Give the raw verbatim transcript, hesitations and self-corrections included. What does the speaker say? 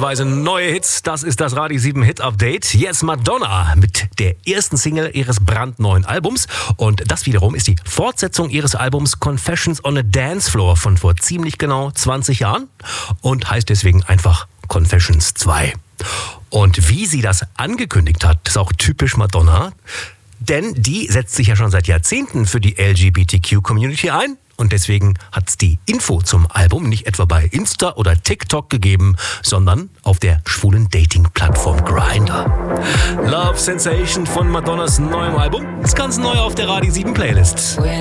Wochenweise neue Hits. Das ist das Radio sieben Hit Update. Jetzt Madonna mit der ersten Single ihres brandneuen Albums. Und das wiederum ist die Fortsetzung ihres Albums Confessions on a Dance Floor von vor ziemlich genau zwanzig Jahren und heißt deswegen einfach Confessions zwei. Und wie sie das angekündigt hat, ist auch typisch Madonna. Denn die setzt sich ja schon seit Jahrzehnten für die L G B T Q-Community ein. Und deswegen hat es die Info zum Album nicht etwa bei Insta oder TikTok gegeben, sondern auf der schwulen Dating-Plattform Grindr. Love Sensation von Madonnas neuem Album ist ganz neu auf der Radio sieben Playlist.